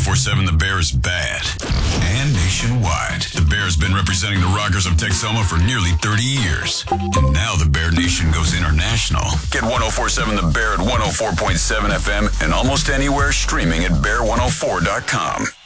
1047 The Bear is bad. And nationwide. The Bear has been representing the Rockers of Texoma for nearly 30 years. And now the Bear Nation goes international. Get 1047 The Bear at 104.7 FM and almost anywhere streaming at bear104.com.